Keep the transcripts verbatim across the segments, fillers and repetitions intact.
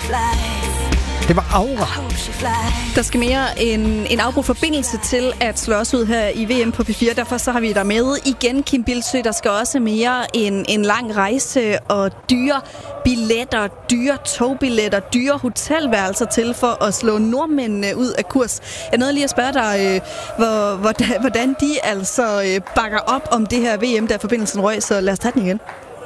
Det var Aura. Der skal mere en, en afbrudt forbindelse til at slå os ud her i V M på P fire. Derfor så har vi der med igen, Kim Bildsøe. Der skal også mere en, en lang rejse og dyre billetter, dyre togbilletter, dyre hotelværelser til for at slå nordmændene ud af kurs. Jeg nåede lige at spørge dig, øh, hvor, hvordan, hvordan de altså øh, bakker op om det her V M, der forbindelsen røg. Så lad os tage den igen.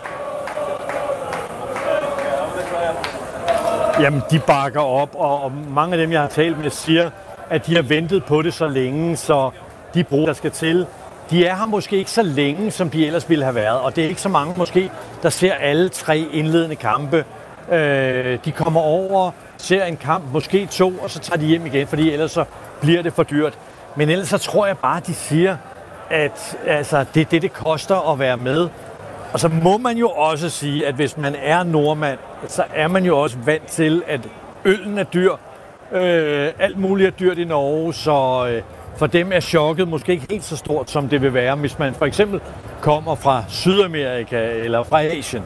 Jamen, de bakker op, og, og mange af dem, jeg har talt med, siger, at de har ventet på det så længe, så de brug, der skal til, de er her måske ikke så længe, som de ellers ville have været. Og det er ikke så mange måske, der ser alle tre indledende kampe. Øh, de kommer over, ser en kamp, måske to, og så tager de hjem igen, fordi ellers så bliver det for dyrt. Men ellers så tror jeg bare, de siger, at altså, det er det, det koster at være med. Og så må man jo også sige, at hvis man er nordmand, så er man jo også vant til, at øllen er dyr. Øh, alt muligt er dyrt i Norge, så øh, for dem er chokket måske ikke helt så stort, som det vil være, hvis man for eksempel kommer fra Sydamerika eller fra Asien.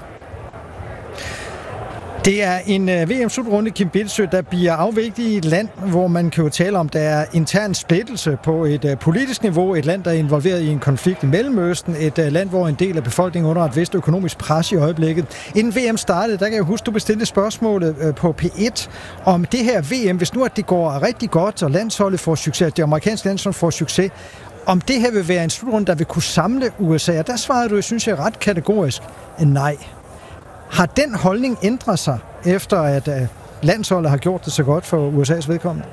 Det er en V M-slutrunde, Kim Bildsøe, der bliver afviklet i et land, hvor man kan jo tale om, der er intern splittelse på et politisk niveau. Et land, der er involveret i en konflikt i Mellemøsten. Et land, hvor en del af befolkningen under et vist økonomisk pres i øjeblikket. Inden V M startede, der kan jeg huske, du bestilte spørgsmålet på P et om det her V M. Hvis nu at det går rigtig godt, og landsholdet får succes, det amerikanske landshold får succes, om det her vil være en slutrunde, der vil kunne samle U S A. Og der svarede du, synes jeg, ret kategorisk nej. Har den holdning ændret sig, efter at landsholdet har gjort det så godt for U S A's vedkommende?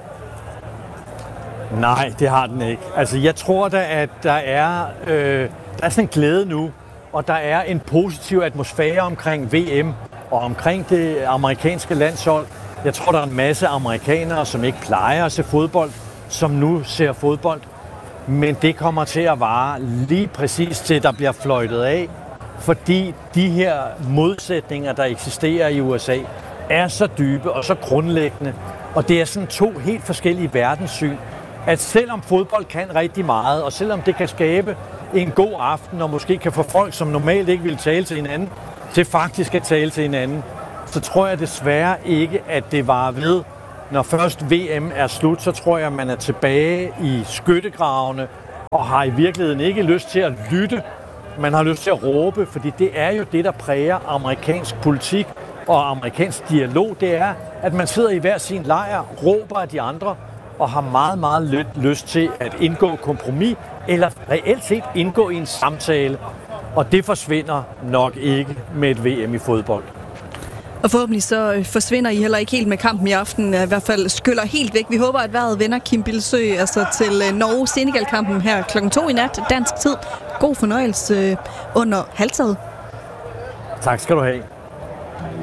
Nej, det har den ikke. Altså, jeg tror da, at der er, øh, der er sådan en glæde nu, og der er en positiv atmosfære omkring V M og omkring det amerikanske landshold. Jeg tror, der er en masse amerikanere, som ikke plejer at se fodbold, som nu ser fodbold. Men det kommer til at vare lige præcis til, der bliver fløjtet af. Fordi de her modsætninger, der eksisterer i U S A, er så dybe og så grundlæggende. Og det er sådan to helt forskellige verdenssyn, at selvom fodbold kan rigtig meget, og selvom det kan skabe en god aften, og måske kan få folk, som normalt ikke vil tale til hinanden, til faktisk at tale til hinanden, så tror jeg desværre ikke, at det varer ved. Når først V M er slut, så tror jeg, at man er tilbage i skyttegravene, og har i virkeligheden ikke lyst til at lytte. Man har lyst til at råbe, fordi det er jo det, der præger amerikansk politik og amerikansk dialog. Det er, at man sidder i hver sin lejr, råber af de andre og har meget, meget lyst til at indgå kompromis eller reelt set indgå i en samtale. Og det forsvinder nok ikke med et V M i fodbold. Og forhåbentlig så forsvinder I heller ikke helt med kampen i aften, i hvert fald skyller helt væk. Vi håber, at vejret vender, Kim Bildsøe, altså til Norge-Senegal-kampen her klokken to i nat, dansk tid. God fornøjelse under halvtaget. Tak skal du have.